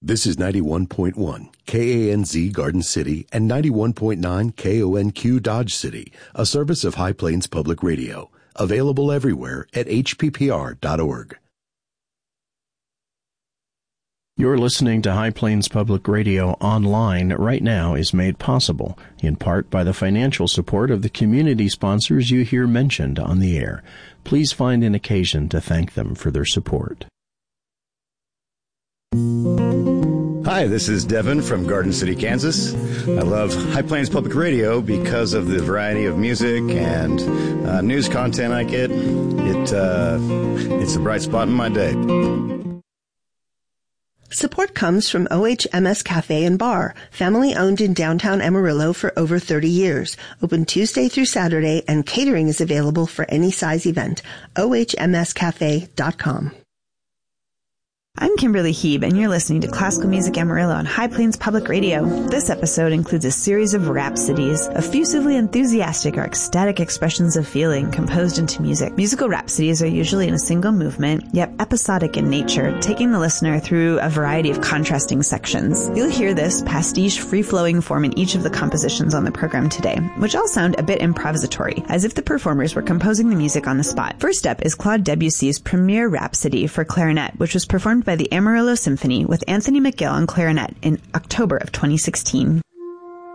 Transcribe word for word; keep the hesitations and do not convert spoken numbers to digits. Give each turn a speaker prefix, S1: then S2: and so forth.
S1: This is ninety-one point one K A N Z Garden City and ninety-one point nine K O N Q Dodge City, a service of High Plains Public Radio. Available everywhere at H P P R dot org.
S2: You're listening to High Plains Public Radio online right now is made possible, in part by the financial support of the community sponsors you hear mentioned on the air. Please find an occasion to thank them for their support.
S3: Hi, this is Devin from Garden City, Kansas. I love High Plains Public Radio because of the variety of music and uh, news content I get. It uh, it's a bright spot in my day.
S4: Support comes from O H M S Cafe and Bar, family-owned in downtown Amarillo for over thirty years. Open Tuesday through Saturday, and catering is available for any size event. O H M S cafe dot com.
S5: I'm Kimberly Heeb, and you're listening to Classical Music Amarillo on High Plains Public Radio. This episode includes a series of rhapsodies. Effusively enthusiastic or ecstatic expressions of feeling composed into music. Musical rhapsodies are usually in a single movement, yet episodic in nature, taking the listener through a variety of contrasting sections. You'll hear this pastiche, free-flowing form in each of the compositions on the program today, which all sound a bit improvisatory, as if the performers were composing the music on the spot. First up is Claude Debussy's Premier Rhapsody for clarinet, which was performed by the Amarillo Symphony with Anthony McGill on clarinet in October of twenty sixteen.